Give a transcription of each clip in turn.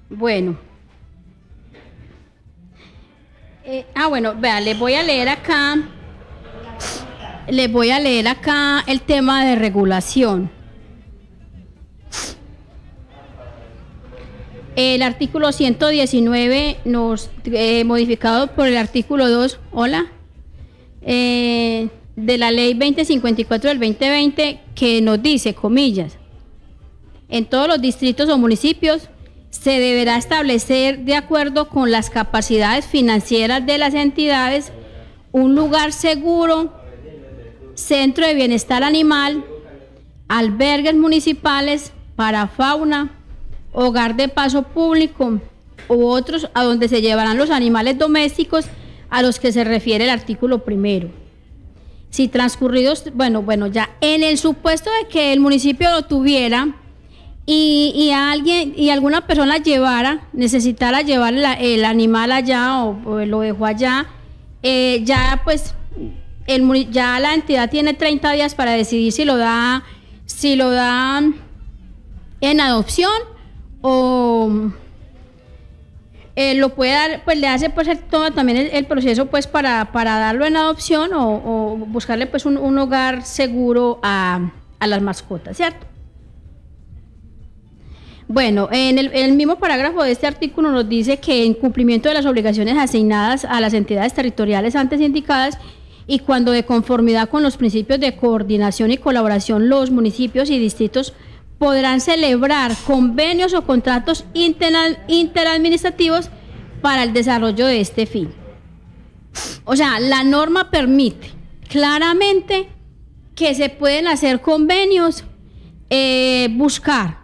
Bueno. Bueno, vea, les voy a leer acá el tema de regulación. El artículo 119 modificado por el artículo 2, de la ley 2054 del 2020, que nos dice, comillas, en todos los distritos o municipios se deberá establecer, de acuerdo con las capacidades financieras de las entidades, un lugar seguro, centro de bienestar animal, albergues municipales para fauna, hogar de paso público u otros a donde se llevarán los animales domésticos a los que se refiere el artículo primero. Si transcurridos, ya en el supuesto de que el municipio lo tuviera y alguna persona necesitara llevar el animal allá o lo dejó allá, ya la entidad tiene 30 días para decidir si lo da en adopción o lo puede dar, pues le hace pues todo también el proceso pues para darlo en adopción o buscarle pues un hogar seguro a las mascotas, ¿cierto? Bueno, en el mismo parágrafo de este artículo nos dice que en cumplimiento de las obligaciones asignadas a las entidades territoriales antes indicadas y cuando de conformidad con los principios de coordinación y colaboración, los municipios y distritos podrán celebrar convenios o contratos interadministrativos para el desarrollo de este fin. O sea, la norma permite claramente que se pueden hacer convenios, buscar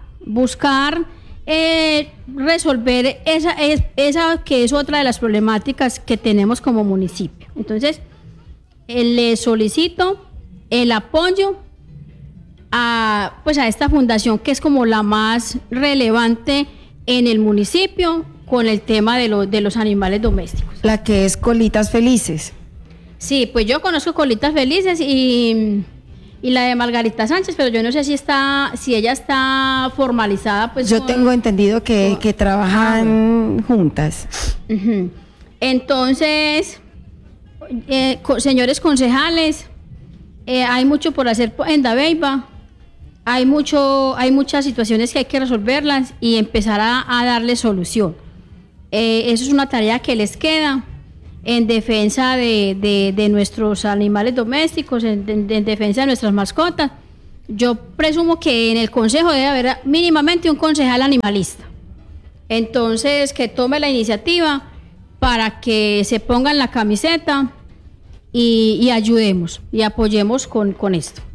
resolver esa que es otra de las problemáticas que tenemos como municipio. Entonces, le solicito el apoyo a esta fundación que es como la más relevante en el municipio con el tema de los animales domésticos. La que es Colitas Felices. Sí, pues yo conozco Colitas Felices y la de Margarita Sánchez, pero yo no sé si ella está formalizada. Pues yo tengo entendido que trabajan juntas. Uh-huh. Entonces, señores concejales, hay mucho por hacer en Dabeiba. Hay muchas situaciones que hay que resolverlas y empezar a darle solución. Eso es una tarea que les queda en defensa de nuestros animales domésticos, en defensa de nuestras mascotas. Yo presumo que en el consejo debe haber mínimamente un concejal animalista. Entonces, que tome la iniciativa para que se pongan la camiseta y ayudemos y apoyemos con esto.